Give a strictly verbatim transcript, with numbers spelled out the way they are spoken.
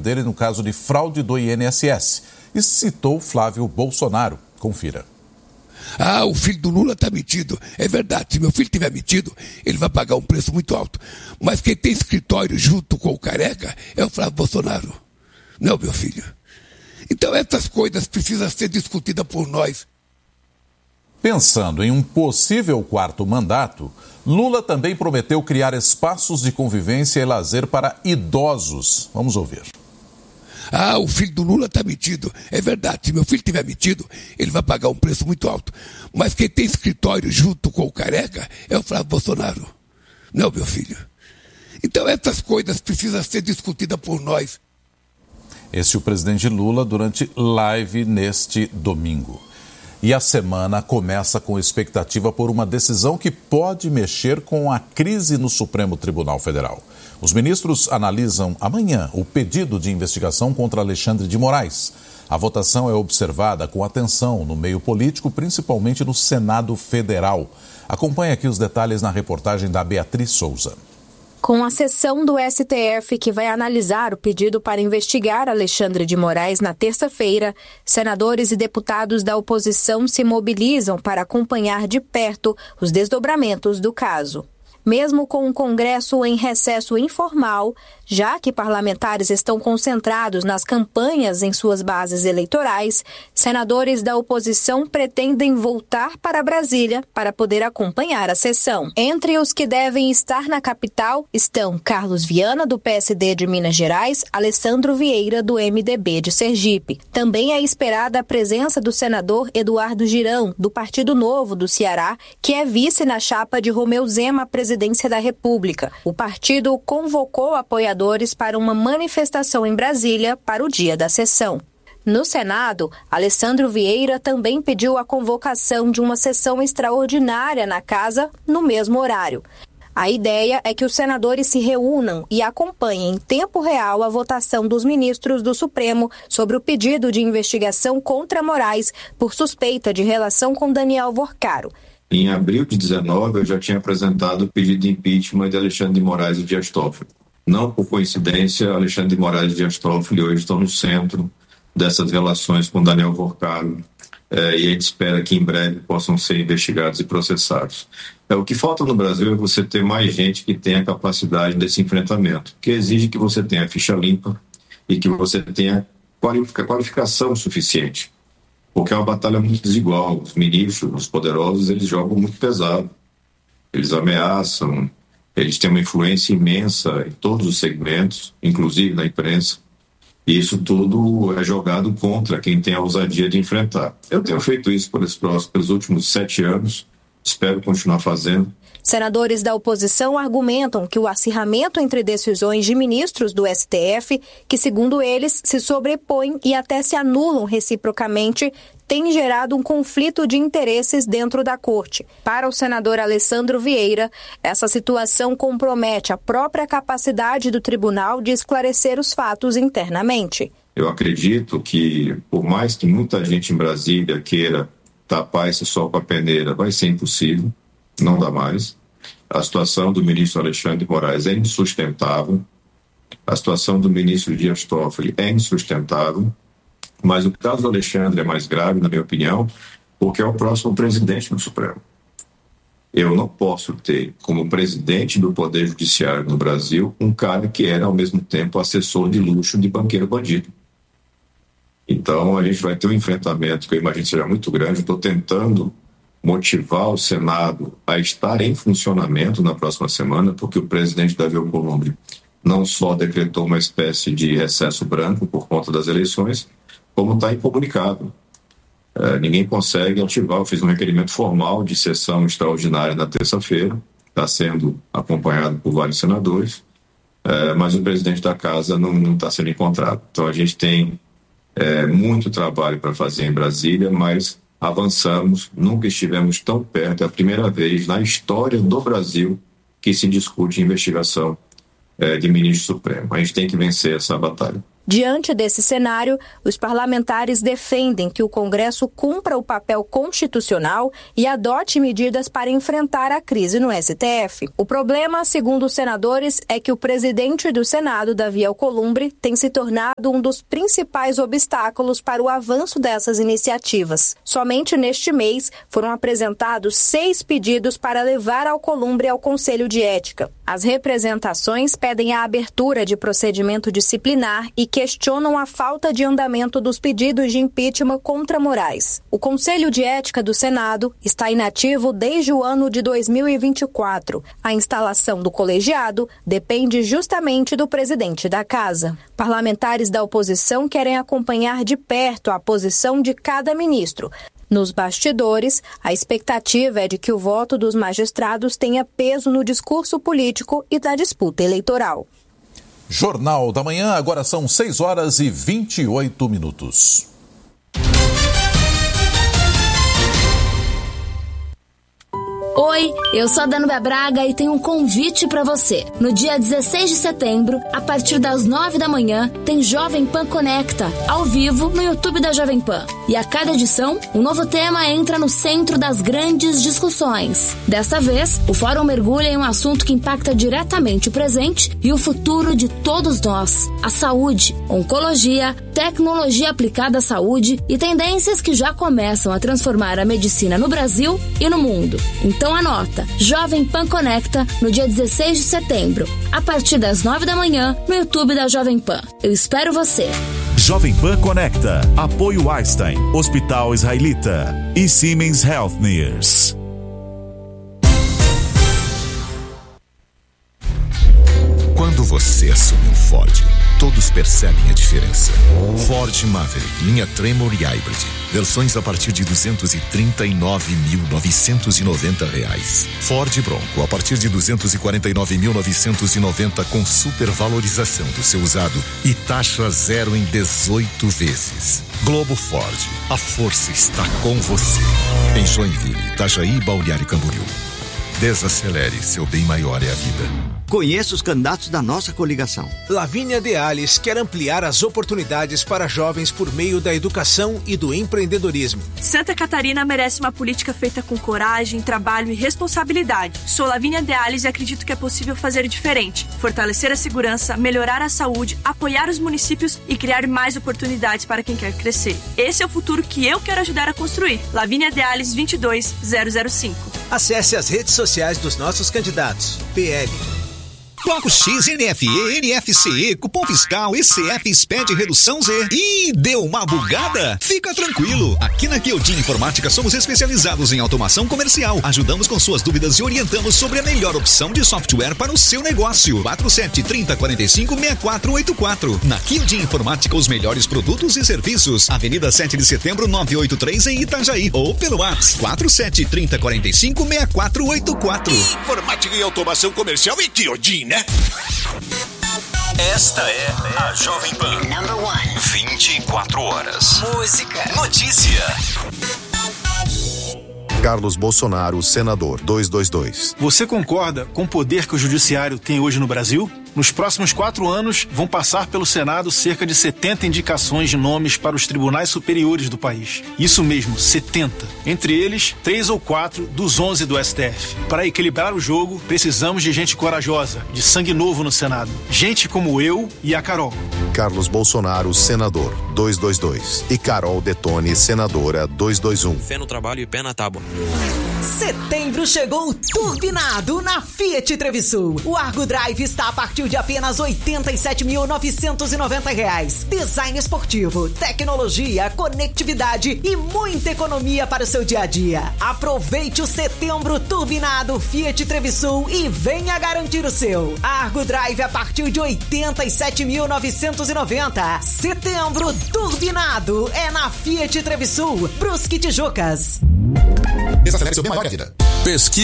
dele no caso de fraude do I N S S e citou Flávio Bolsonaro. Confira. Ah, o filho do Lula está metido. É verdade, se meu filho tiver metido, ele vai pagar um preço muito alto. Mas quem tem escritório junto com o careca é o Flávio Bolsonaro. Não, meu filho. Então essas coisas precisam ser discutidas por nós. Pensando em um possível quarto mandato, Lula também prometeu criar espaços de convivência e lazer para idosos. Vamos ouvir. Ah, o filho do Lula está metido. É verdade, se meu filho tiver metido, ele vai pagar um preço muito alto. Mas quem tem escritório junto com o careca é o Flávio Bolsonaro. Não, meu filho. Então essas coisas precisam ser discutidas por nós. Esse é o presidente Lula durante live neste domingo. E a semana começa com expectativa por uma decisão que pode mexer com a crise no Supremo Tribunal Federal. Os ministros analisam amanhã o pedido de investigação contra Alexandre de Moraes. A votação é observada com atenção no meio político, principalmente no Senado Federal. Acompanhe aqui os detalhes na reportagem da Beatriz Souza. Com a sessão do S T F que vai analisar o pedido para investigar Alexandre de Moraes na terça-feira, senadores e deputados da oposição se mobilizam para acompanhar de perto os desdobramentos do caso. Mesmo com o Congresso em recesso informal, já que parlamentares estão concentrados nas campanhas em suas bases eleitorais, senadores da oposição pretendem voltar para Brasília para poder acompanhar a sessão. Entre os que devem estar na capital estão Carlos Viana, do P S D de Minas Gerais, Alessandro Vieira, do M D B de Sergipe. Também é esperada a presença do senador Eduardo Girão, do Partido Novo do Ceará, que é vice na chapa de Romeu Zema à presidência da República. O partido convocou apoiadores para uma manifestação em Brasília para o dia da sessão. No Senado, Alessandro Vieira também pediu a convocação de uma sessão extraordinária na casa no mesmo horário. A ideia é que os senadores se reúnam e acompanhem em tempo real a votação dos ministros do Supremo sobre o pedido de investigação contra Moraes por suspeita de relação com Daniel Vorcaro. Em abril de dezenove, eu já tinha apresentado o pedido de impeachment de Alexandre de Moraes e Dias Toffoli. Não por coincidência, Alexandre de Moraes e Dias Toffoli hoje estão no centro dessas relações com Daniel Vorcaro, é, e a gente espera que em breve possam ser investigados e processados. É, o que falta no Brasil é você ter mais gente que tenha capacidade desse enfrentamento, que exige que você tenha ficha limpa e que você tenha qualificação suficiente, porque é uma batalha muito desigual. Os ministros, os poderosos, eles jogam muito pesado, eles ameaçam, eles têm uma influência imensa em todos os segmentos, inclusive na imprensa, e isso tudo é jogado contra quem tem a ousadia de enfrentar. Eu tenho feito isso pelos, próximos, pelos últimos sete anos, espero continuar fazendo. Senadores da oposição argumentam que o acirramento entre decisões de ministros do S T F, que segundo eles se sobrepõem e até se anulam reciprocamente, tem gerado um conflito de interesses dentro da corte. Para o senador Alessandro Vieira, essa situação compromete a própria capacidade do tribunal de esclarecer os fatos internamente. Eu acredito que, por mais que muita gente em Brasília queira tapar esse sol com a peneira, vai ser impossível, não dá mais. A situação do ministro Alexandre de Moraes é insustentável, a situação do ministro Dias Toffoli é insustentável, mas o caso do Alexandre é mais grave, na minha opinião, porque é o próximo presidente do Supremo. Eu não posso ter, como presidente do Poder Judiciário no Brasil, um cara que era, ao mesmo tempo, assessor de luxo de banqueiro bandido. Então, a gente vai ter um enfrentamento que eu imagino seja muito grande. Estou tentando motivar o Senado a estar em funcionamento na próxima semana, porque o presidente Davi Alcolumbre não só decretou uma espécie de recesso branco por conta das eleições, como está incomunicável. É, ninguém consegue ativar. Eu fiz um requerimento formal de sessão extraordinária na terça-feira, está sendo acompanhado por vários senadores, é, mas o presidente da casa não está sendo encontrado. Então a gente tem é, muito trabalho para fazer em Brasília, mas avançamos, nunca estivemos tão perto. É a primeira vez na história do Brasil que se discute investigação é, de ministro supremo. A gente tem que vencer essa batalha. Diante desse cenário, os parlamentares defendem que o Congresso cumpra o papel constitucional e adote medidas para enfrentar a crise no S T F. O problema, segundo os senadores, é que o presidente do Senado, Davi Alcolumbre, tem se tornado um dos principais obstáculos para o avanço dessas iniciativas. Somente neste mês foram apresentados seis pedidos para levar Alcolumbre ao Conselho de Ética. As representações pedem a abertura de procedimento disciplinar e questionam a falta de andamento dos pedidos de impeachment contra Moraes. O Conselho de Ética do Senado está inativo desde o ano de dois mil e vinte e quatro. A instalação do colegiado depende justamente do presidente da Casa. Parlamentares da oposição querem acompanhar de perto a posição de cada ministro. Nos bastidores, a expectativa é de que o voto dos magistrados tenha peso no discurso político e na disputa eleitoral. Jornal da Manhã, agora são seis horas e vinte e oito minutos. Oi, eu sou a Danúbia Braga e tenho um convite para você. No dia dezesseis de setembro, a partir das nove da manhã, tem Jovem Pan Conecta, ao vivo no YouTube da Jovem Pan. E a cada edição, um novo tema entra no centro das grandes discussões. Desta vez, o fórum mergulha em um assunto que impacta diretamente o presente e o futuro de todos nós: a saúde, oncologia, tecnologia aplicada à saúde e tendências que já começam a transformar a medicina no Brasil e no mundo. Então anota, Jovem Pan Conecta no dia dezesseis de setembro, a partir das nove da manhã, no YouTube da Jovem Pan. Eu espero você. Jovem Pan Conecta, apoio Einstein, Hospital Israelita e Siemens Healthineers. Quando você assume um Ford, todos percebem a diferença. Ford Maverick, linha Tremor e Hybrid. Versões a partir de duzentos e trinta e nove mil novecentos e noventa reais. Ford Bronco a partir de duzentos e quarenta e nove mil novecentos e noventa com supervalorização do seu usado e taxa zero em dezoito vezes. Globo Ford, a força está com você. Em Joinville, Itajaí e Balneário Camboriú. Desacelere, seu bem maior é a vida. Conheça os candidatos da nossa coligação. Lavínia Deales quer ampliar as oportunidades para jovens por meio da educação e do empreendedorismo. Santa Catarina merece uma política feita com coragem, trabalho e responsabilidade. Sou Lavínia Deales e acredito que é possível fazer diferente. Fortalecer a segurança, melhorar a saúde, apoiar os municípios e criar mais oportunidades para quem quer crescer. Esse é o futuro que eu quero ajudar a construir. Lavínia Deales vinte e dois zero zero cinco. Acesse as redes sociais dos nossos candidatos. P L. Bloco X, N F E, N F C E, cupom fiscal, E C F, SPED, redução Z. Ih, deu uma bugada? Fica tranquilo. Aqui na Kyodin Informática somos especializados em automação comercial. Ajudamos com suas dúvidas e orientamos sobre a melhor opção de software para o seu negócio. quatro sete, trinta, quarenta e cinco, sessenta e quatro oitenta e quatro. Na Kyodin Informática, os melhores produtos e serviços. Avenida sete de setembro, novecentos e oitenta e três em Itajaí. Ou pelo WhatsApp quatro sete, trinta, quarenta e cinco, sessenta e quatro oitenta e quatro. Informática e automação comercial e Kyodin, né? Esta é a Jovem Pan. vinte e quatro horas. Música. Notícia. Carlos Bolsonaro, senador, duzentos e vinte e dois. Você concorda com o poder que o judiciário tem hoje no Brasil? Nos próximos quatro anos, vão passar pelo Senado cerca de setenta indicações de nomes para os tribunais superiores do país. Isso mesmo, setenta. Entre eles, três ou quatro dos onze do S T F. Para equilibrar o jogo, precisamos de gente corajosa, de sangue novo no Senado. Gente como eu e a Carol. Carlos Bolsonaro, senador, duzentos e vinte e dois. E Carol Detone, senadora, duzentos e vinte e um. Fé no trabalho e pé na tábua. Setembro chegou turbinado na Fiat Trevisul. O Argo Drive está a partir de apenas oitenta e sete mil novecentos e noventa reais. Design esportivo, tecnologia, conectividade e muita economia para o seu dia a dia. Aproveite o setembro turbinado Fiat Trevisul e venha garantir o seu. Argo Drive a partir de oitenta e sete mil novecentos e noventa. Setembro turbinado é na Fiat Trevisul, Brusque Tijucas. Desacelere seu bem maior é a vida. Pesquisa